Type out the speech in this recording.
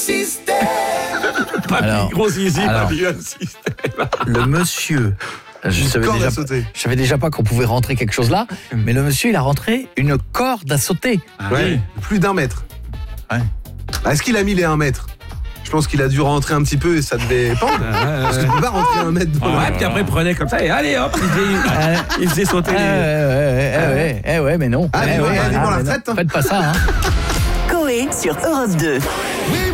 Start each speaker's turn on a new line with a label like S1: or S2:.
S1: Alors,
S2: Gros zizi,
S1: alors,
S2: papy, un système.
S1: le monsieur, je savais déjà pas qu'on pouvait rentrer quelque chose là, mais le monsieur il a rentré une corde à sauter.
S3: Ouais, plus d'1 mètre.
S1: Ouais.
S3: Est-ce qu'il a mis les 1 mètre? Je pense qu'il a dû rentrer un petit peu et ça devait pendre. Parce que tu peux pas rentrer 1 mètre dans
S2: Ouais, puis après, il prenait comme ça et allez hop, il faisait sauter les...
S1: Ouais, mais non.
S3: Ah,
S1: Eh
S3: dis-moi,
S1: ouais,
S3: dis-moi la
S1: mais non.
S3: retraite, hein.
S1: Faites pas ça, hein.
S4: Coé sur Europe 2.